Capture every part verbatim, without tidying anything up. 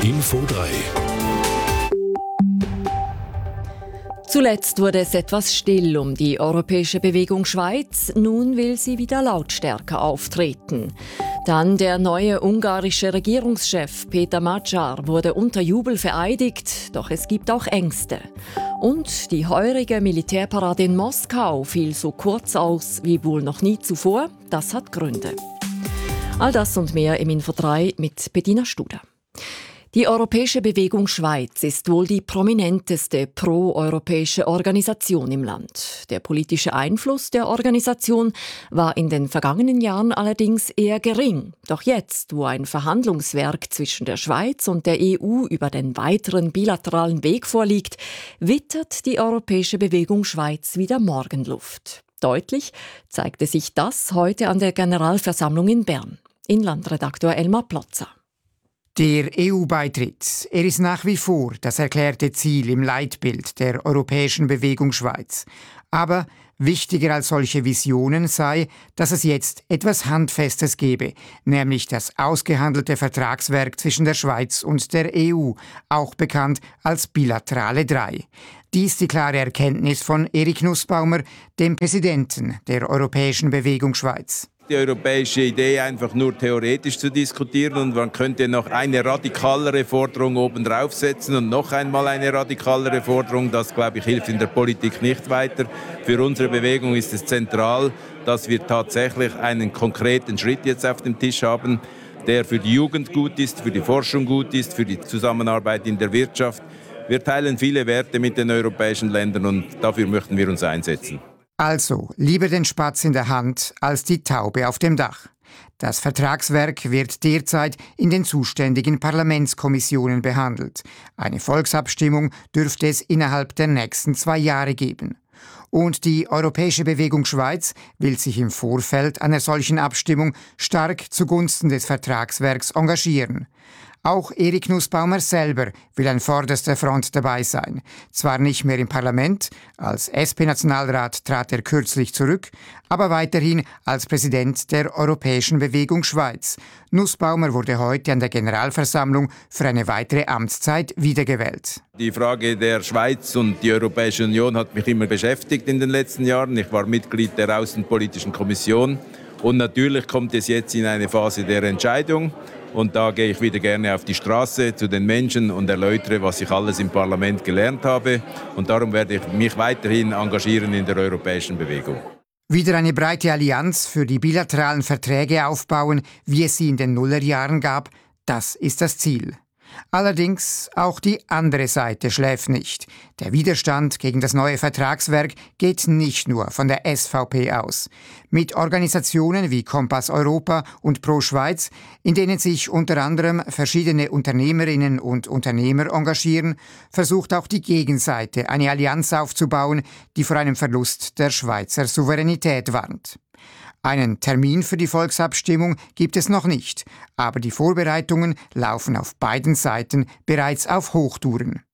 Info drei. Zuletzt wurde es etwas still um die Europäische Bewegung Schweiz. Nun will sie wieder lautstärker auftreten. Dann der neue ungarische Regierungschef Peter Magyar wurde unter Jubel vereidigt, doch es gibt auch Ängste. Und die heurige Militärparade in Moskau fiel so kurz aus wie wohl noch nie zuvor. Das hat Gründe. All das und mehr im Info drei mit Bettina Studer. Die Europäische Bewegung Schweiz ist wohl die prominenteste pro-europäische Organisation im Land. Der politische Einfluss der Organisation war in den vergangenen Jahren allerdings eher gering. Doch jetzt, wo ein Verhandlungswerk zwischen der Schweiz und der E U über den weiteren bilateralen Weg vorliegt, wittert die Europäische Bewegung Schweiz wieder Morgenluft. Deutlich zeigte sich das heute an der Generalversammlung in Bern. Inlandredaktor Elmar Plotzer. Der E U-Beitritt, er ist nach wie vor das erklärte Ziel im Leitbild der Europäischen Bewegung Schweiz. Aber wichtiger als solche Visionen sei, dass es jetzt etwas Handfestes gebe, nämlich das ausgehandelte Vertragswerk zwischen der Schweiz und der E U, auch bekannt als Bilaterale drei. Dies die klare Erkenntnis von Erik Nussbaumer, dem Präsidenten der Europäischen Bewegung Schweiz. Die europäische Idee einfach nur theoretisch zu diskutieren und man könnte noch eine radikalere Forderung obendrauf setzen und noch einmal eine radikalere Forderung. Das, glaube ich, hilft in der Politik nicht weiter. Für unsere Bewegung ist es zentral, dass wir tatsächlich einen konkreten Schritt jetzt auf dem Tisch haben, der für die Jugend gut ist, für die Forschung gut ist, für die Zusammenarbeit in der Wirtschaft. Wir teilen viele Werte mit den europäischen Ländern und dafür möchten wir uns einsetzen. Also, lieber den Spatz in der Hand als die Taube auf dem Dach. Das Vertragswerk wird derzeit in den zuständigen Parlamentskommissionen behandelt. Eine Volksabstimmung dürfte es innerhalb der nächsten zwei Jahre geben. Und die Europäische Bewegung Schweiz will sich im Vorfeld einer solchen Abstimmung stark zugunsten des Vertragswerks engagieren. Auch Erik Nussbaumer selber will an vorderster Front dabei sein. Zwar nicht mehr im Parlament, als S P-Nationalrat trat er kürzlich zurück, aber weiterhin als Präsident der Europäischen Bewegung Schweiz. Nussbaumer wurde heute an der Generalversammlung für eine weitere Amtszeit wiedergewählt. Die Frage der Schweiz und die Europäische Union hat mich immer beschäftigt in den letzten Jahren. Ich war Mitglied der Außenpolitischen Kommission und natürlich kommt es jetzt in eine Phase der Entscheidung. Und da gehe ich wieder gerne auf die Straße zu den Menschen und erläutere, was ich alles im Parlament gelernt habe. Und darum werde ich mich weiterhin engagieren in der europäischen Bewegung. Wieder eine breite Allianz für die bilateralen Verträge aufbauen, wie es sie in den Nullerjahren gab, das ist das Ziel. Allerdings auch die andere Seite schläft nicht. Der Widerstand gegen das neue Vertragswerk geht nicht nur von der S V P aus. Mit Organisationen wie Kompass Europa und Pro Schweiz, in denen sich unter anderem verschiedene Unternehmerinnen und Unternehmer engagieren, versucht auch die Gegenseite eine Allianz aufzubauen, die vor einem Verlust der Schweizer Souveränität warnt. Einen Termin für die Volksabstimmung gibt es noch nicht, aber die Vorbereitungen laufen auf beiden Seiten bereits auf Hochtouren.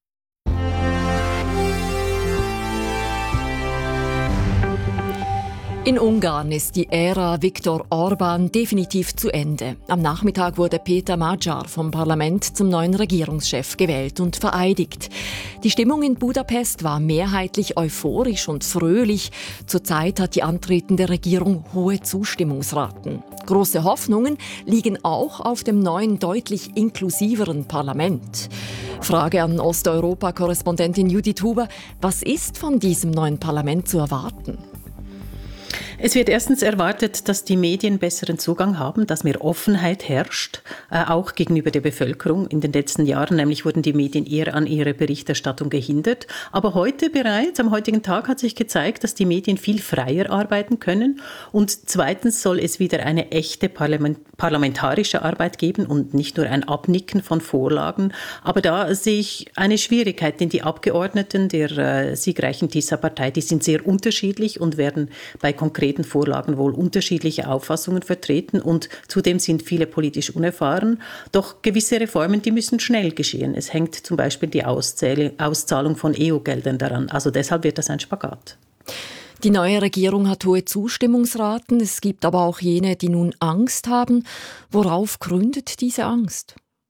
In Ungarn ist die Ära Viktor Orbán definitiv zu Ende. Am Nachmittag wurde Peter Magyar vom Parlament zum neuen Regierungschef gewählt und vereidigt. Die Stimmung in Budapest war mehrheitlich euphorisch und fröhlich. Zurzeit hat die antretende Regierung hohe Zustimmungsraten. Große Hoffnungen liegen auch auf dem neuen, deutlich inklusiveren Parlament. Frage an Osteuropa-Korrespondentin Judith Huber: Was ist von diesem neuen Parlament zu erwarten? Es wird erstens erwartet, dass die Medien besseren Zugang haben, dass mehr Offenheit herrscht, äh, auch gegenüber der Bevölkerung. In den letzten Jahren nämlich wurden die Medien eher an ihrer Berichterstattung gehindert. Aber heute bereits, am heutigen Tag, hat sich gezeigt, dass die Medien viel freier arbeiten können. Und zweitens soll es wieder eine echte Parlament- parlamentarische Arbeit geben und nicht nur ein Abnicken von Vorlagen. Aber da sehe ich eine Schwierigkeit, denn die Abgeordneten der äh, siegreichen Tisa-Partei, die sind sehr unterschiedlich und werden bei konkreten Vorlagen wohl unterschiedliche Auffassungen vertreten und zudem sind viele politisch unerfahren. Doch gewisse Reformen, die müssen schnell geschehen. Es hängt zum Beispiel die Auszähl- Auszahlung von E U-Geldern daran. Also deshalb wird das ein Spagat. Die neue Regierung hat hohe Zustimmungsraten. Es gibt aber auch jene, die nun Angst haben. Worauf gründet diese Angst?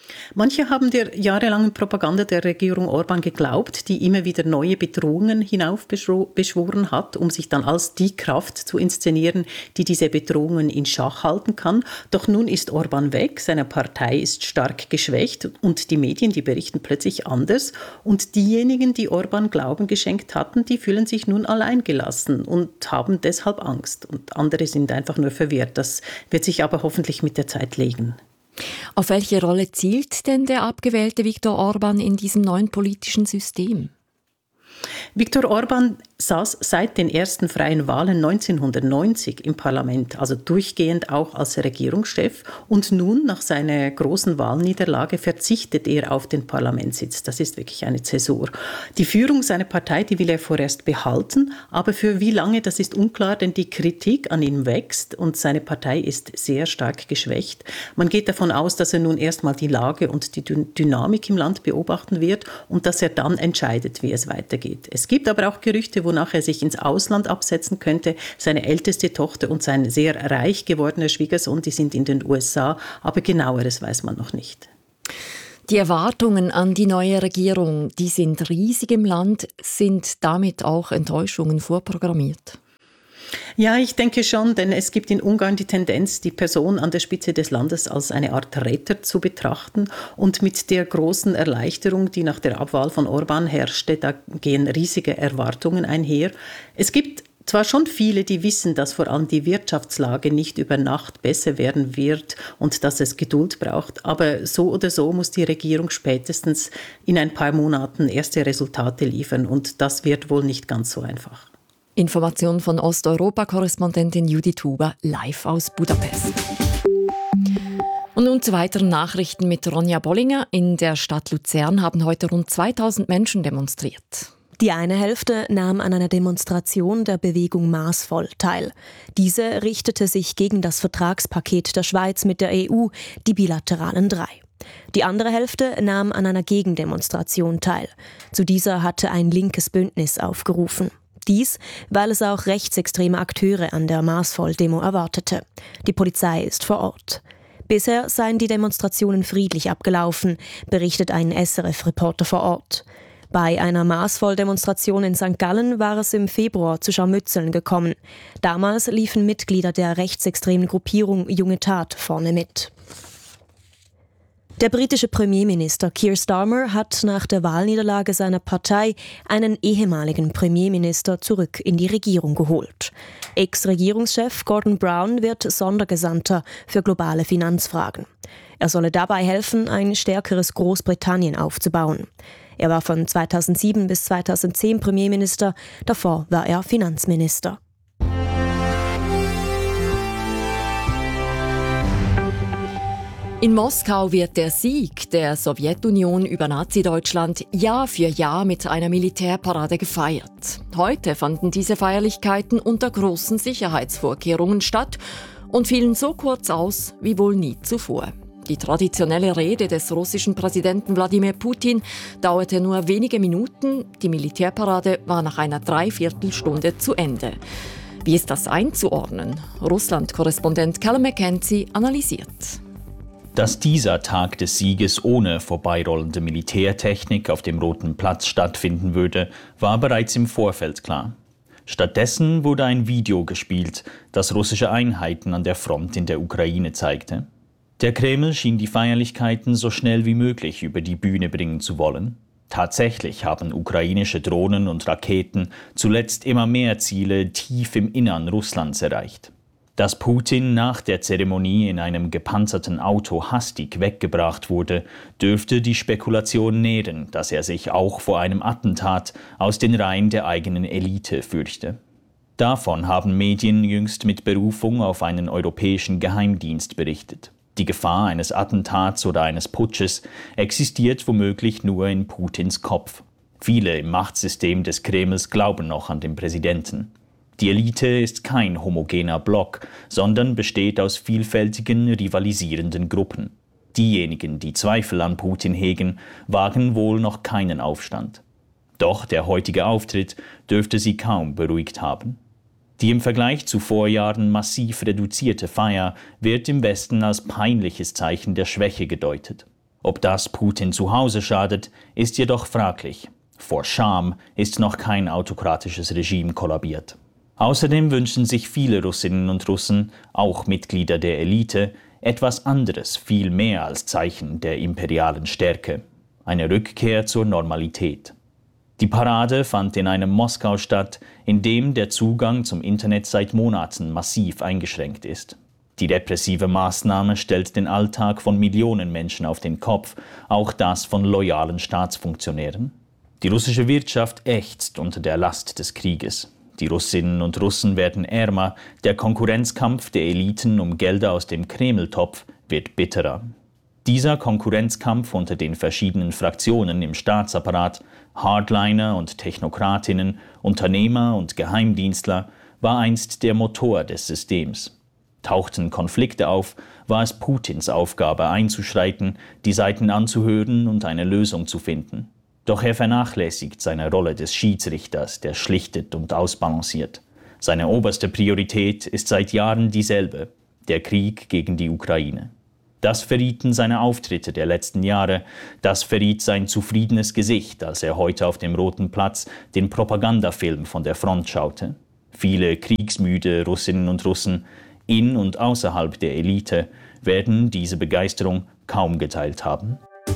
Manche haben der jahrelangen Propaganda der Regierung Orbán geglaubt, die immer wieder neue Bedrohungen hinaufbeschworen hat, um sich dann als die Kraft zu inszenieren, die diese Bedrohungen in Schach halten kann. Doch nun ist Orbán weg, seine Partei ist stark geschwächt und die Medien, die berichten plötzlich anders. Und diejenigen, die Orbán Glauben geschenkt hatten, die fühlen sich nun alleingelassen und haben deshalb Angst. Und andere sind einfach nur verwirrt. Das wird sich aber hoffentlich mit der Zeit legen. Auf welche Rolle zielt denn der abgewählte Viktor Orbán in diesem neuen politischen System? Viktor Orbán saß seit den ersten freien Wahlen neunzehnhundertneunzig im Parlament, also durchgehend auch als Regierungschef. Und nun, nach seiner großen Wahlniederlage, verzichtet er auf den Parlamentssitz. Das ist wirklich eine Zäsur. Die Führung seiner Partei, die will er vorerst behalten, aber für wie lange, das ist unklar, denn die Kritik an ihm wächst und seine Partei ist sehr stark geschwächt. Man geht davon aus, dass er nun erstmal die Lage und die Dynamik im Land beobachten wird und dass er dann entscheidet, wie es weitergeht. Es gibt aber auch Gerüchte, wonach er sich ins Ausland absetzen könnte. Seine älteste Tochter und sein sehr reich gewordener Schwiegersohn, die sind in den U S A, aber genaueres weiß man noch nicht. Die Erwartungen an die neue Regierung, die sind riesig im Land, sind damit auch Enttäuschungen vorprogrammiert? Ja, ich denke schon, denn es gibt in Ungarn die Tendenz, die Person an der Spitze des Landes als eine Art Retter zu betrachten. Und mit der großen Erleichterung, die nach der Abwahl von Orbán herrschte, da gehen riesige Erwartungen einher. Es gibt zwar schon viele, die wissen, dass vor allem die Wirtschaftslage nicht über Nacht besser werden wird und dass es Geduld braucht, aber so oder so muss die Regierung spätestens in ein paar Monaten erste Resultate liefern und das wird wohl nicht ganz so einfach. Information von Osteuropa-Korrespondentin Judith Huber live aus Budapest. Und nun zu weiteren Nachrichten mit Ronja Bollinger. In der Stadt Luzern haben heute rund zweitausend Menschen demonstriert. Die eine Hälfte nahm an einer Demonstration der Bewegung Maßvoll teil. Diese richtete sich gegen das Vertragspaket der Schweiz mit der E U, die bilateralen drei. Die andere Hälfte nahm an einer Gegendemonstration teil. Zu dieser hatte ein linkes Bündnis aufgerufen. Dies, weil es auch rechtsextreme Akteure an der Maßvoll-Demo erwartete. Die Polizei ist vor Ort. Bisher seien die Demonstrationen friedlich abgelaufen, berichtet ein S R F-Reporter vor Ort. Bei einer Maßvoll-Demonstration in Sankt Gallen war es im Februar zu Scharmützeln gekommen. Damals liefen Mitglieder der rechtsextremen Gruppierung Junge Tat vorne mit. Der britische Premierminister Keir Starmer hat nach der Wahlniederlage seiner Partei einen ehemaligen Premierminister zurück in die Regierung geholt. Ex-Regierungschef Gordon Brown wird Sondergesandter für globale Finanzfragen. Er solle dabei helfen, ein stärkeres Großbritannien aufzubauen. Er war von zweitausendsieben bis zweitausendzehn Premierminister, davor war er Finanzminister. In Moskau wird der Sieg der Sowjetunion über Nazi-Deutschland Jahr für Jahr mit einer Militärparade gefeiert. Heute fanden diese Feierlichkeiten unter großen Sicherheitsvorkehrungen statt und fielen so kurz aus wie wohl nie zuvor. Die traditionelle Rede des russischen Präsidenten Wladimir Putin dauerte nur wenige Minuten. Die Militärparade war nach einer Dreiviertelstunde zu Ende. Wie ist das einzuordnen? Russland-Korrespondent Callum McKenzie analysiert. Dass dieser Tag des Sieges ohne vorbeirollende Militärtechnik auf dem Roten Platz stattfinden würde, war bereits im Vorfeld klar. Stattdessen wurde ein Video gespielt, das russische Einheiten an der Front in der Ukraine zeigte. Der Kreml schien die Feierlichkeiten so schnell wie möglich über die Bühne bringen zu wollen. Tatsächlich haben ukrainische Drohnen und Raketen zuletzt immer mehr Ziele tief im Innern Russlands erreicht. Dass Putin nach der Zeremonie in einem gepanzerten Auto hastig weggebracht wurde, dürfte die Spekulation nähren, dass er sich auch vor einem Attentat aus den Reihen der eigenen Elite fürchte. Davon haben Medien jüngst mit Berufung auf einen europäischen Geheimdienst berichtet. Die Gefahr eines Attentats oder eines Putsches existiert womöglich nur in Putins Kopf. Viele im Machtsystem des Kremls glauben noch an den Präsidenten. Die Elite ist kein homogener Block, sondern besteht aus vielfältigen, rivalisierenden Gruppen. Diejenigen, die Zweifel an Putin hegen, wagen wohl noch keinen Aufstand. Doch der heutige Auftritt dürfte sie kaum beruhigt haben. Die im Vergleich zu Vorjahren massiv reduzierte Feier wird im Westen als peinliches Zeichen der Schwäche gedeutet. Ob das Putin zu Hause schadet, ist jedoch fraglich. Vor Scham ist noch kein autokratisches Regime kollabiert. Außerdem wünschen sich viele Russinnen und Russen, auch Mitglieder der Elite, etwas anderes, viel mehr als Zeichen der imperialen Stärke. Eine Rückkehr zur Normalität. Die Parade fand in einem Moskau statt, in dem der Zugang zum Internet seit Monaten massiv eingeschränkt ist. Die repressive Maßnahme stellt den Alltag von Millionen Menschen auf den Kopf, auch das von loyalen Staatsfunktionären. Die russische Wirtschaft ächzt unter der Last des Krieges. Die Russinnen und Russen werden ärmer, der Konkurrenzkampf der Eliten um Gelder aus dem Kremltopf wird bitterer. Dieser Konkurrenzkampf unter den verschiedenen Fraktionen im Staatsapparat, Hardliner und Technokratinnen, Unternehmer und Geheimdienstler, war einst der Motor des Systems. Tauchten Konflikte auf, war es Putins Aufgabe einzuschreiten, die Seiten anzuhören und eine Lösung zu finden. Doch er vernachlässigt seine Rolle des Schiedsrichters, der schlichtet und ausbalanciert. Seine oberste Priorität ist seit Jahren dieselbe: der Krieg gegen die Ukraine. Das verrieten seine Auftritte der letzten Jahre, das verriet sein zufriedenes Gesicht, als er heute auf dem Roten Platz den Propagandafilm von der Front schaute. Viele kriegsmüde Russinnen und Russen in und außerhalb der Elite werden diese Begeisterung kaum geteilt haben.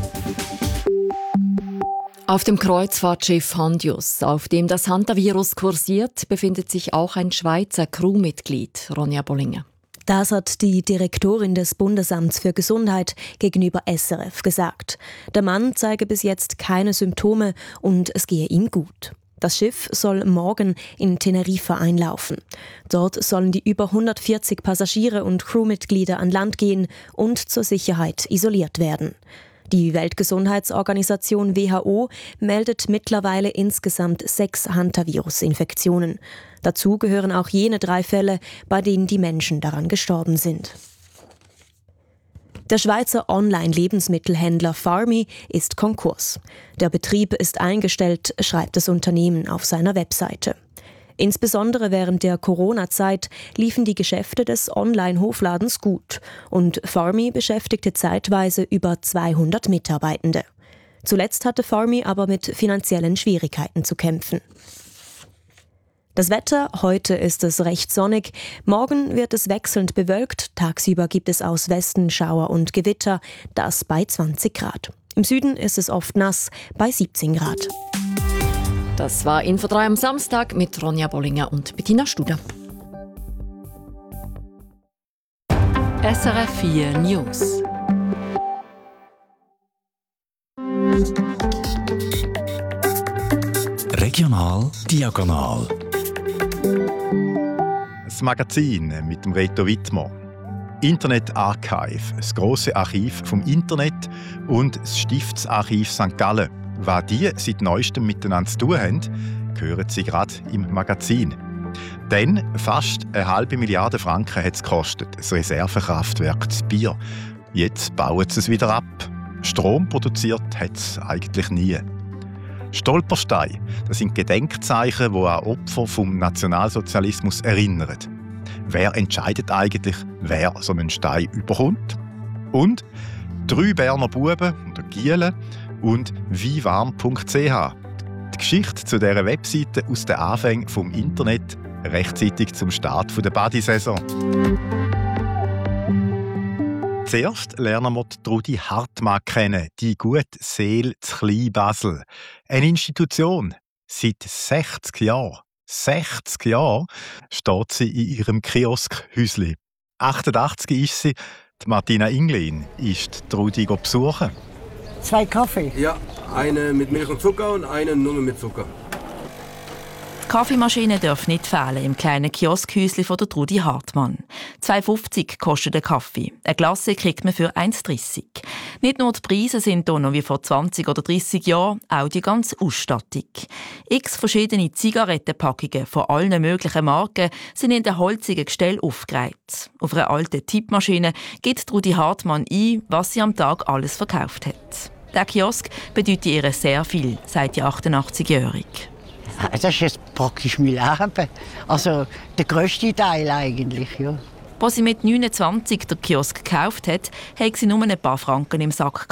Auf dem Kreuzfahrtschiff Handius, auf dem das Hantavirus kursiert, befindet sich auch ein Schweizer Crewmitglied, Ronja Bollinger. Das hat die Direktorin des Bundesamts für Gesundheit gegenüber S R F gesagt. Der Mann zeige bis jetzt keine Symptome und es gehe ihm gut. Das Schiff soll morgen in Teneriffa einlaufen. Dort sollen die über hundertvierzig Passagiere und Crewmitglieder an Land gehen und zur Sicherheit isoliert werden. Die Weltgesundheitsorganisation W H O meldet mittlerweile insgesamt sechs Hantavirus-Infektionen. Dazu gehören auch jene drei Fälle, bei denen die Menschen daran gestorben sind. Der Schweizer Online-Lebensmittelhändler Farmy ist Konkurs. Der Betrieb ist eingestellt, schreibt das Unternehmen auf seiner Webseite. Insbesondere während der Corona-Zeit liefen die Geschäfte des Online-Hofladens gut und Farmy beschäftigte zeitweise über zweihundert Mitarbeitende. Zuletzt hatte Farmy aber mit finanziellen Schwierigkeiten zu kämpfen. Das Wetter: heute ist es recht sonnig, morgen wird es wechselnd bewölkt, tagsüber gibt es aus Westen Schauer und Gewitter, das bei zwanzig Grad. Im Süden ist es oft nass, bei siebzehn Grad. Das war Info drei am Samstag mit Ronja Bollinger und Bettina Studer. S R F vier News. Regional diagonal. Das Magazin mit dem Reto Wittmer. Internet Archive, das grosse Archiv vom Internet und das Stiftsarchiv Sankt Gallen. Was die seit Neuestem miteinander zu tun haben, hören Sie gerade im Magazin. Denn fast eine halbe Milliarde Franken hat es gekostet, das Reservekraftwerk zu Bier. Jetzt bauen sie es wieder ab. Strom produziert hat es eigentlich nie. Stolpersteine, das sind Gedenkzeichen, die an Opfer vom Nationalsozialismus erinnern. Wer entscheidet eigentlich, wer so einen Stein überkommt? Und drei Berner Buben oder Gielen und wiewarm punkt c h. Die Geschichte zu dieser Webseite aus den Anfängen vom Internet, rechtzeitig zum Start der Badi-Saison. Zuerst lernen wir die Trudi Hartmann kennen, die gute Seele zu Kleinbasel. Eine Institution. Seit sechzig Jahren, sechzig Jahren steht sie in ihrem Kioskhäusli. achtundachtzig ist sie. Die Martina Inglin ist Trudi besuchen. Zwei Kaffee? Ja, eine mit Milch und Zucker und eine nur mit Zucker. Die Kaffeemaschine darf nicht fehlen im kleinen Kioskhäuschen von der Trudi Hartmann. zwei fünfzig kostet der Kaffee. Eine Glasse kriegt man für eins dreissig. Nicht nur die Preise sind hier noch wie vor zwanzig oder dreissig Jahren, auch die ganze Ausstattung. X verschiedene Zigarettenpackungen von allen möglichen Marken sind in den holzigen Gestell aufgereiht. Auf einer alten Tippmaschine gibt Trudi Hartmann ein, was sie am Tag alles verkauft hat. Der Kiosk bedeutet ihr sehr viel, sagt die achtundachtzigjährige. Das ist jetzt praktisch mein Leben. Also der grösste Teil eigentlich, ja. Als sie mit neunundzwanzig den Kiosk gekauft hat, hatte sie nur ein paar Franken im Sack gehabt.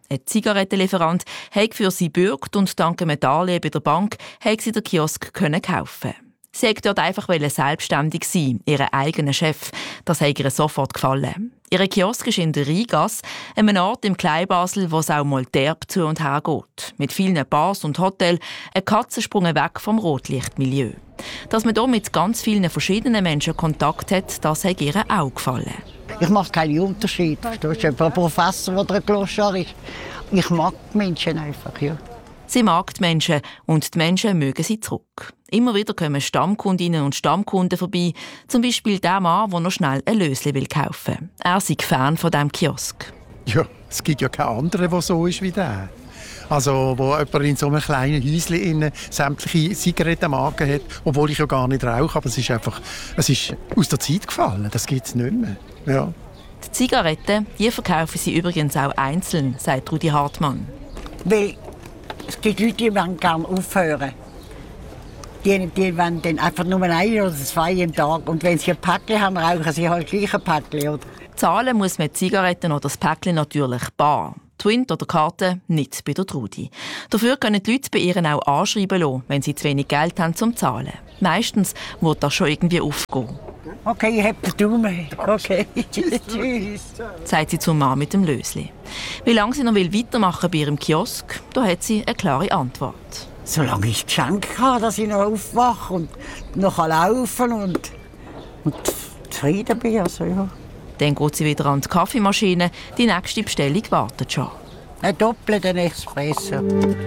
Ein Zigarettenlieferant hat für sie gebürgt und dank einem Darlehen bei der Bank hat sie den Kiosk können kaufen. Sie wollte dort einfach selbstständig sein, ihren eigenen Chef. Das hat ihr sofort gefallen. Ihr Kiosk ist in der Rheingasse, einem Ort im Kleinbasel, wo es auch mal derb zu und her geht. Mit vielen Bars und Hotels, ein Katzensprung weg vom Rotlichtmilieu. Dass man hier mit ganz vielen verschiedenen Menschen Kontakt hat, das hat ihr auch gefallen. Ich mache keinen Unterschied. Du bist ein Professor oder ein Gloschar. Ich mag die Menschen einfach, ja. Sie mag die Menschen und die Menschen mögen sie zurück. Immer wieder kommen Stammkundinnen und Stammkunden vorbei, zum Beispiel der Mann, der noch schnell ein Lösli kaufen will. Er ist Fan von diesem Kiosk. Ja, es gibt ja keinen anderen, der so ist wie der. Also, wo jemand in so einem kleinen Häuschen sämtliche Zigarettenmarken hat, obwohl ich ja gar nicht rauche, aber es ist einfach, es ist aus der Zeit gefallen, das gibt es nicht mehr. Ja. Die Zigaretten, die verkaufen sie übrigens auch einzeln, sagt Rudi Hartmann. Weil es gibt Leute, die wollen gerne aufhören. Die, die wollen dann einfach nur ein oder zwei im Tag. Und wenn sie ein Päckchen haben, rauchen sie halt gleich ein Päckchen. Oder? Zahlen muss man die Zigaretten oder das Päckchen natürlich bar. Twint oder Karte nicht bei der Trudi. Dafür können die Leute bei ihr auch anschreiben lassen, wenn sie zu wenig Geld haben zum Zahlen. Meistens wird das schon irgendwie aufgehen. Okay, ich habe den Daumen. Okay, tschüss. Sagt sie zum Mann mit dem Lösli. Wie lange sie noch weitermachen bei ihrem Kiosk, da hat sie eine klare Antwort. Solange ich Geschenke habe, dass ich noch aufwache und noch laufen kann und, und zufrieden bin. Also, ja. Dann geht sie wieder an die Kaffeemaschine. Die nächste Bestellung wartet schon. Ein doppelter Espresso.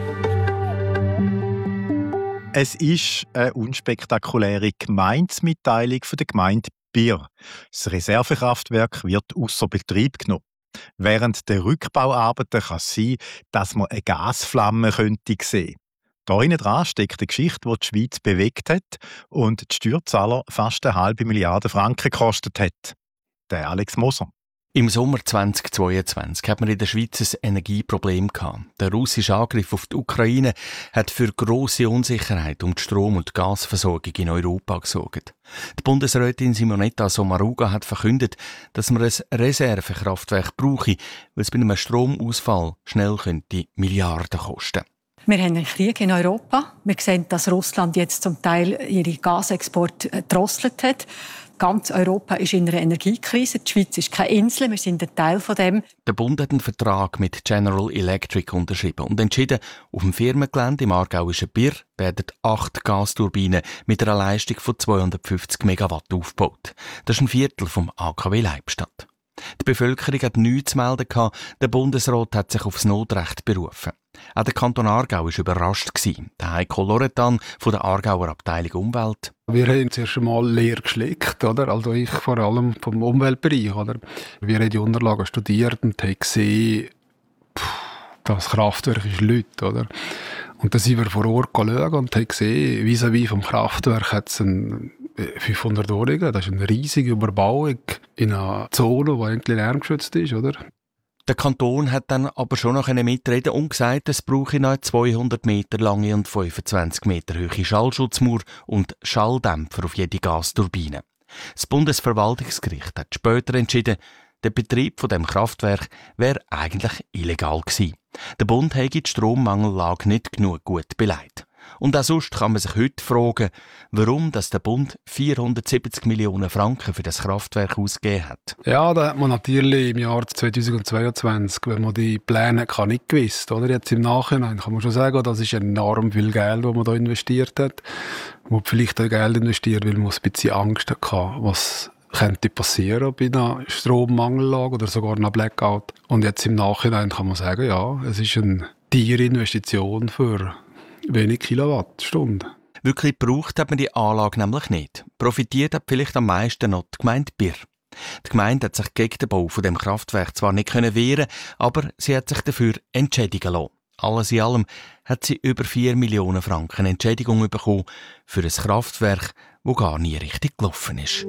Es ist eine unspektakuläre Gemeindemitteilung von der Gemeinde Bier. Das Reservekraftwerk wird ausser Betrieb genommen. Während der Rückbauarbeiten kann es sein, dass man eine Gasflamme könnte sehen. Da hinten dran steckt eine Geschichte, die die Schweiz bewegt hat und die Steuerzahler fast eine halbe Milliarde Franken gekostet hat. Der Alex Moser. Im Sommer zweitausendzweiundzwanzig hat man in der Schweiz ein Energieproblem gehabt. Der russische Angriff auf die Ukraine hat für grosse Unsicherheit um die Strom- und Gasversorgung in Europa gesorgt. Die Bundesrätin Simonetta Sommaruga hat verkündet, dass man ein Reservekraftwerk brauche, weil es bei einem Stromausfall schnell könnte Milliarden kosten. Wir haben einen Krieg in Europa. Wir sehen, dass Russland jetzt zum Teil ihre Gasexporte gedrosselt hat. Ganz Europa ist in einer Energiekrise. Die Schweiz ist keine Insel, wir sind ein Teil von dem. Der Bund hat einen Vertrag mit General Electric unterschrieben und entschieden, auf dem Firmengelände im aargauischen Bier werden acht Gasturbinen mit einer Leistung von zweihundertfünfzig Megawatt aufgebaut. Das ist ein Viertel vom A K W Leibstadt. Die Bevölkerung hat nichts zu melden gehabt. Der Bundesrat hat sich aufs Notrecht berufen. Auch der Kanton Aargau war überrascht. Der Heiko Loretan von der Aargauer Abteilung Umwelt. Wir haben zuerst einmal leer geschleckt, oder? Also ich vor allem vom Umweltbereich. Oder? Wir haben die Unterlagen studiert und haben gesehen, pff, das Kraftwerk ist Leute. Oder? Und dann sind wir vor Ort schauen und haben gesehen, vis-à-vis vom Kraftwerk hat es ein fünfhundert-Jährigen. Das ist eine riesige Überbauung in einer Zone, die eigentlich lärmgeschützt ist. Oder? Der Kanton hat dann aber schon noch mitreden und gesagt, es brauche noch eine zweihundert Meter lange und fünfundzwanzig Meter hohe Schallschutzmauer und Schalldämpfer auf jede Gasturbine. Das Bundesverwaltungsgericht hat später entschieden, der Betrieb von dem Kraftwerk wäre eigentlich illegal gewesen. Der Bund hätte die Strommangellage nicht genug gut beleidigt. Und auch sonst kann man sich heute fragen, warum das der Bund vierhundertsiebzig Millionen Franken für das Kraftwerk ausgegeben hat. Ja, da hat man natürlich im Jahr zweitausendzweiundzwanzig, wenn man die Pläne kann, nicht gewusst. Oder? Jetzt im Nachhinein kann man schon sagen, das ist enorm viel Geld, das man da investiert hat. Man hat vielleicht auch Geld investiert, weil man ein bisschen Angst hatte, was könnte passieren bei einer Strommangellage oder sogar einer Blackout. Und jetzt im Nachhinein kann man sagen, ja, es ist eine teure Investition für wenig Kilowattstunden. Wirklich gebraucht hat man die Anlage nämlich nicht. Profitiert hat vielleicht am meisten noch die Gemeinde Bier. Die Gemeinde hat sich gegen den Bau von dem Kraftwerk zwar nicht wehren, aber sie hat sich dafür entschädigen lassen. Alles in allem hat sie über vier Millionen Franken Entschädigung bekommen für ein Kraftwerk, das gar nie richtig gelaufen ist.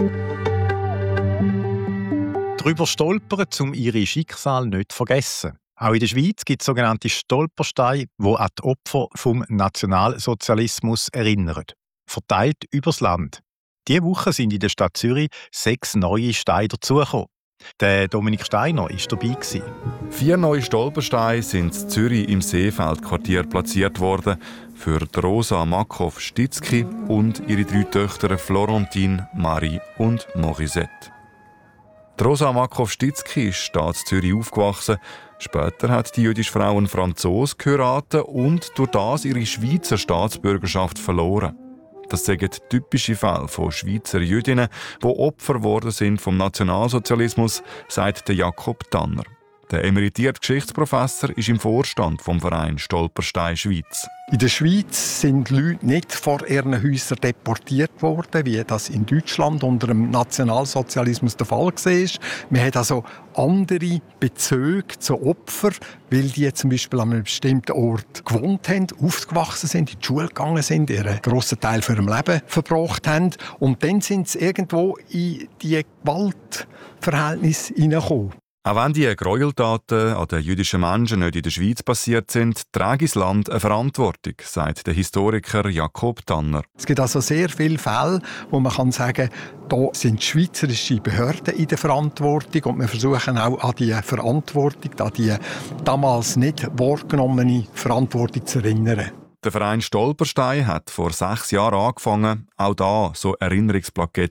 Darüber stolpern, um ihre Schicksal nicht zu vergessen. Auch in der Schweiz gibt es sogenannte Stolpersteine, die an die Opfer vom Nationalsozialismus erinnern. Verteilt übers Land. Diese Woche sind in der Stadt Zürich sechs neue Steine dazugekommen. Der Dominik Steiner war dabei. Vier neue Stolpersteine sind in Zürich im Seefeldquartier platziert worden für Rosa Makov-Stitzky und ihre drei Töchter Florentine, Marie und Morisette. Rosa Makov-Stitzky ist hier in Zürich aufgewachsen. Später hat die jüdische Frau einen Franzosen geheiratet und durch das ihre Schweizer Staatsbürgerschaft verloren. Das sind typische Fälle von Schweizer Jüdinnen, die Opfer geworden sind vom Nationalsozialismus, sagt Jakob Tanner. Der emeritierte Geschichtsprofessor ist im Vorstand vom Verein Stolperstein Schweiz. In der Schweiz sind Leute nicht vor ihren Häusern deportiert worden, wie das in Deutschland unter dem Nationalsozialismus der Fall war. Man hat also andere Bezüge zu Opfern, weil die zum Beispiel an einem bestimmten Ort gewohnt haben, aufgewachsen sind, in die Schule gegangen sind, ihren grossen Teil für ihr Leben verbracht haben. Und dann sind sie irgendwo in die Gewaltverhältnisse hineingekommen. Auch wenn die Gräueltaten an den jüdischen Menschen nicht in der Schweiz passiert sind, trägt das Land eine Verantwortung, sagt der Historiker Jakob Tanner. Es gibt also sehr viele Fälle, wo man kann sagen, da sind schweizerische Behörden in der Verantwortung und wir versuchen auch an die Verantwortung, an die damals nicht wahrgenommene Verantwortung zu erinnern. Der Verein Stolperstein hat vor sechs Jahren angefangen, auch da so Erinnerungsplakette